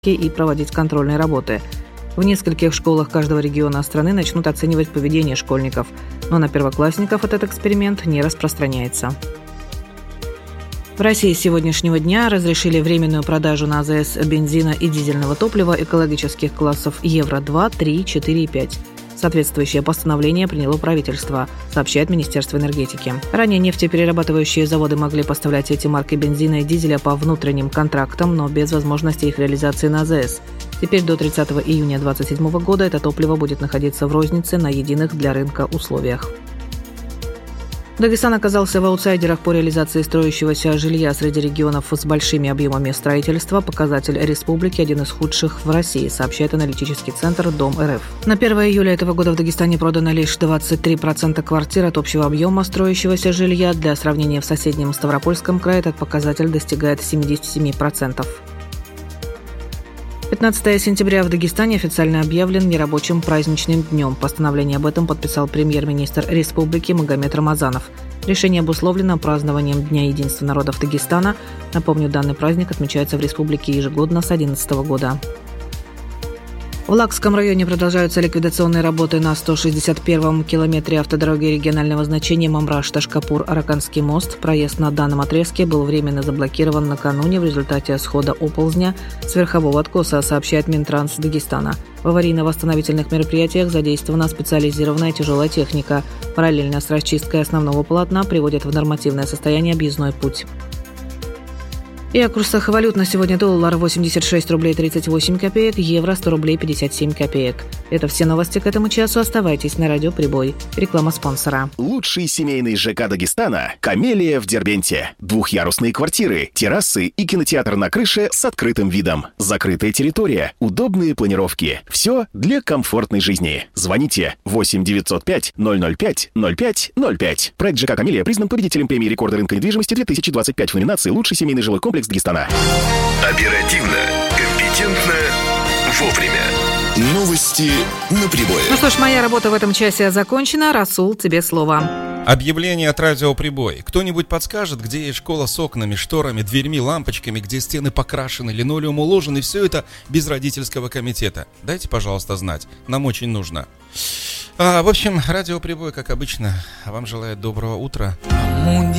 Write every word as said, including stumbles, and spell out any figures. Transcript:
и проводить контрольные работы. В нескольких школах каждого региона страны начнут оценивать поведение школьников, но на первоклассников этот эксперимент не распространяется. В России с сегодняшнего дня разрешили временную продажу на АЗС бензина и дизельного топлива экологических классов Евро-два, три, четыре и пять. Соответствующее постановление приняло правительство, сообщает Министерство энергетики. Ранее нефтеперерабатывающие заводы могли поставлять эти марки бензина и дизеля по внутренним контрактам, но без возможности их реализации на АЗС. Теперь до тридцатого июня две тысячи двадцать седьмого года это топливо будет находиться в рознице на единых для рынка условиях. Дагестан оказался в аутсайдерах по реализации строящегося жилья среди регионов с большими объемами строительства. Показатель республики один из худших в России, сообщает аналитический центр Дом.РФ. На первое июля этого года в Дагестане продано лишь двадцать три процента квартир от общего объема строящегося жилья. Для сравнения, в соседнем Ставропольском крае этот показатель достигает семьдесят семь процентов. пятнадцатого сентября в Дагестане официально объявлен нерабочим праздничным днем. Постановление об этом подписал премьер-министр республики Магомед Рамазанов. Решение обусловлено празднованием Дня единства народов Дагестана. Напомню, данный праздник отмечается в республике ежегодно с две тысячи одиннадцатого года. В Лакском районе продолжаются ликвидационные работы на сто шестьдесят первом километре автодороги регионального значения Мамраш-Ташкапур-Араканский мост. Проезд на данном отрезке был временно заблокирован накануне в результате схода оползня с верхового откоса, сообщает Минтранс Дагестана. В аварийно-восстановительных мероприятиях задействована специализированная тяжелая техника. Параллельно с расчисткой основного полотна приводят в нормативное состояние объездной путь. И о курсах валют на сегодня: доллар восемьдесят шесть рублей тридцать восемь копеек, евро сто рублей пятьдесят семь копеек. Это все новости к этому часу. Оставайтесь на радио Прибой. Реклама спонсора. Лучший семейный ЖК Дагестана «Камелия» в Дербенте. Двухъярусные квартиры, террасы и кинотеатр на крыше с открытым видом. Закрытая территория, удобные планировки. Все для комфортной жизни. Звоните восемь девятьсот пять ноль ноль пять ноль пять ноль пять. Проект ЖК «Камелия» признан победителем премии рекорда рынка недвижимости две тысячи двадцать пять в номинации «Лучший семейный жилой комплекс Дагестана». Оперативно, компетентно, вовремя. Новости на Прибое. Ну что ж, моя работа в этом часе закончена. Расул, тебе слово. Объявление от радио Прибой. Кто-нибудь подскажет, где есть школа с окнами, шторами, дверьми, лампочками, где стены покрашены, линолеум уложен, и все это без родительского комитета? Дайте, пожалуйста, знать. Нам очень нужно. А, в общем, радио Прибой, как обычно, вам желает доброго утра.